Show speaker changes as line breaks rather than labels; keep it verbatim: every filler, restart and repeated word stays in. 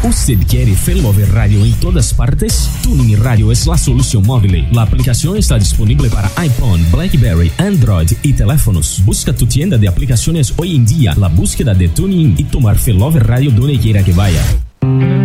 ¿Usted quiere Failover Radio en todas partes? Tuning Radio es la solución móvil. La aplicación está disponible para iPhone, BlackBerry, Android y teléfonos. Busca tu tienda de aplicaciones hoy en día, la búsqueda de Tuning y tomar Failover Radio donde quiera que vaya.